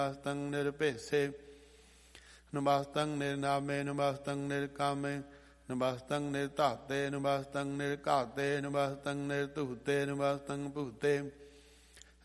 ਨਮਸਤੰ ਨਿਰਭੇਸੇ ਨਮਸਤੰ ਨਿਰਨਾਮੇ ਨਮਸਤੰ ਨਿਰਕਾਮੇ ਨਮਸਤੰ ਨਿਰਧਾਤੇ ਨਮਸਤੰ ਨਿਰਘਾਤੇ ਨਮਸਤੰ ਨਿਰਧੂਤੇ ਨਮਸਤੰ ਭੂਤੇ